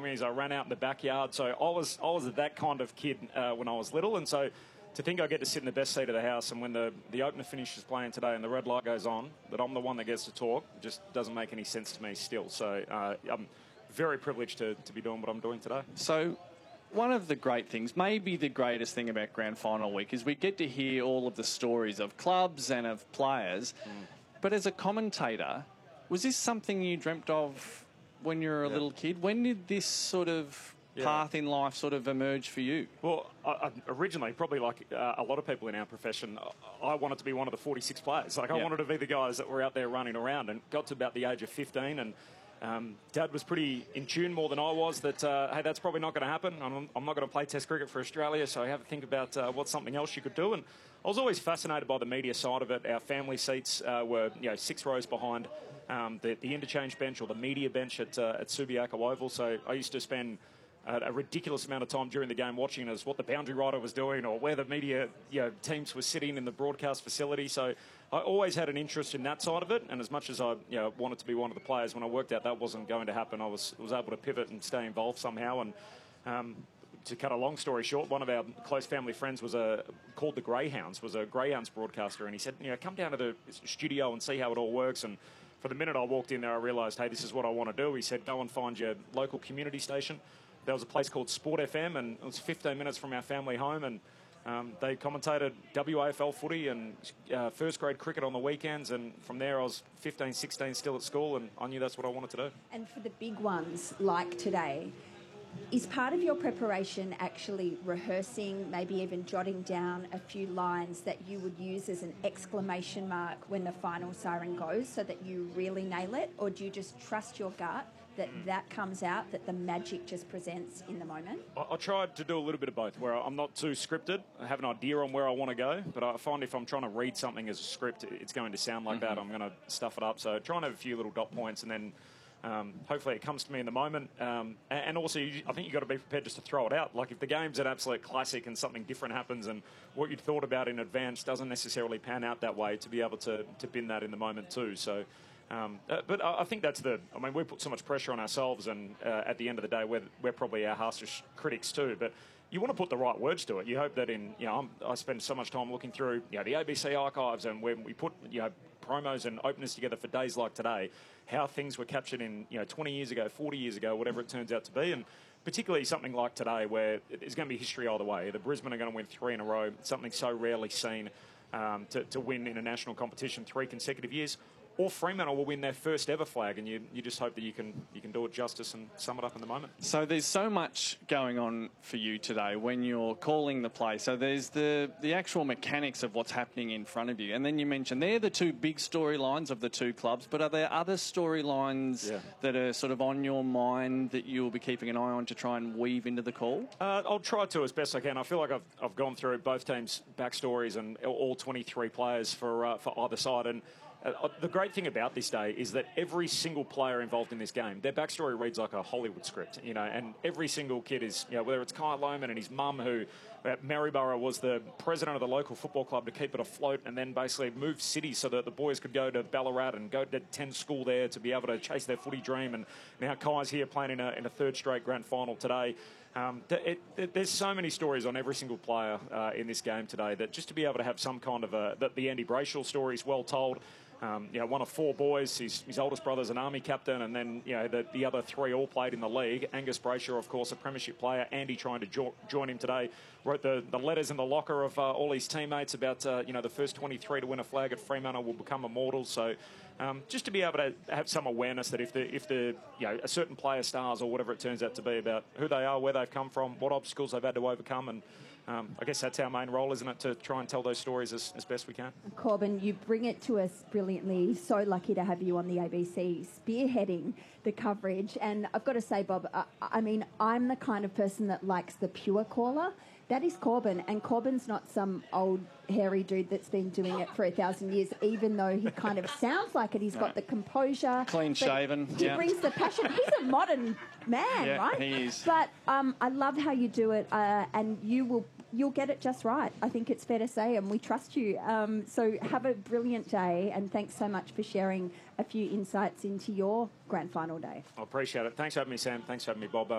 me is I ran out in the backyard. So I was that kind of kid when I was little, and so to think I get to sit in the best seat of the house, and when the opener finishes playing today and the red light goes on, that I'm the one that gets to talk, just doesn't make any sense to me still. So I'm very privileged to be doing what I'm doing today. So one of the great things, maybe the greatest thing about Grand Final week, is we get to hear all of the stories of clubs and of players. But as a commentator, was this something you dreamt of when you were a little kid? When did this sort of path in life sort of emerge for you? Well, originally, probably like a lot of people in our profession, I wanted to be one of the 46 players. Like, I wanted to be the guys that were out there running around, and got to about the age of 15, and Dad was pretty in tune more than I was that, hey, that's probably not going to happen. I'm not going to play Test cricket for Australia, so I have to think about what's something else you could do. And I was always fascinated by the media side of it. Our family seats were 6 rows behind the interchange bench or the media bench at Subiaco Oval. So I used to spend a ridiculous amount of time during the game watching as what the boundary rider was doing or where the media teams were sitting in the broadcast facility. So I always had an interest in that side of it, and as much as I wanted to be one of the players, when I worked out that wasn't going to happen, I was able to pivot and stay involved somehow. And to cut a long story short, one of our close family friends was called the Greyhounds, was a Greyhounds broadcaster, and he said, come down to the studio and see how it all works. And for the minute I walked in there, I realised, hey, this is what I want to do. He said, go and find your local community station. There was a place called Sport FM, and it was 15 minutes from our family home, and they commentated WAFL footy and first grade cricket on the weekends, and from there I was 15, 16 still at school, and I knew that's what I wanted to do. And for the big ones like today, is part of your preparation actually rehearsing, maybe even jotting down a few lines that you would use as an exclamation mark when the final siren goes so that you really nail it? Or do you just trust your gut that comes out, that the magic just presents in the moment? I tried to do a little bit of both, where I'm not too scripted. I have an idea on where I want to go, but I find if I'm trying to read something as a script, it's going to sound like that. I'm going to stuff it up. So try and have a few little dot points, and then hopefully it comes to me in the moment. And also, I think you've got to be prepared just to throw it out. Like, if the game's an absolute classic and something different happens and what you'd thought about in advance doesn't necessarily pan out that way, to be able to bin that in the moment too. So... but I think that's we put so much pressure on ourselves, and at the end of the day, we're probably our harshest critics too. But you want to put the right words to it. You hope that I spend so much time looking through the ABC archives, and when we put promos and openers together for days like today, how things were captured in 20 years ago, 40 years ago, whatever it turns out to be, and particularly something like today where there's going to be history either way. The Brisbane are going to win 3 in a row, something so rarely seen to win in a national competition 3 consecutive years. Or Fremantle will win their first ever flag, and you just hope that you can do it justice and sum it up in the moment. So there's so much going on for you today when you're calling the play. So there's the actual mechanics of what's happening in front of you. And then you mentioned they're the 2 big storylines of the 2 clubs, but are there other storylines that are sort of on your mind that you'll be keeping an eye on to try and weave into the call? I'll try to as best I can. I feel like I've gone through both teams' backstories and all 23 players for either side. And the great thing about this day is that every single player involved in this game, their backstory reads like a Hollywood script, and every single kid is, whether it's Kyle Lohmann and his mum, who at Maryborough was the president of the local football club to keep it afloat, and then basically moved cities so that the boys could go to Ballarat and go to 10 school there to be able to chase their footy dream. And now Kai's here playing in a 3rd straight grand final today. There's so many stories on every single player in this game today that just to be able to have some kind of the Andy Brayshaw story is well told. One of 4 boys. His oldest brother's an army captain, and then the other 3 all played in the league. Angus Brayshaw, of course, a premiership player. Andy trying to join him today. Wrote the letters in the locker of all his teammates about the first 23 to win a flag at Fremantle will become immortals. So just to be able to have some awareness that if a certain player stars or whatever it turns out to be about who they are, where they've come from, what obstacles they've had to overcome, and I guess that's our main role, isn't it, to try and tell those stories as best we can. Corbin, you bring it to us brilliantly. So lucky to have you on the ABC, spearheading the coverage. And I've got to say, Bob, I'm the kind of person that likes the pure caller. That is Corbin, and Corbin's not some old hairy dude that's been doing it for 1,000 years, even though he kind of sounds like it. He's got the composure. Clean shaven. He brings the passion. He's a modern man, right? He is. But I love how you do it, and you'll get it just right. I think it's fair to say, and we trust you. So have a brilliant day, and thanks so much for sharing a few insights into your grand final day. I appreciate it. Thanks for having me, Sam. Thanks for having me, Bob.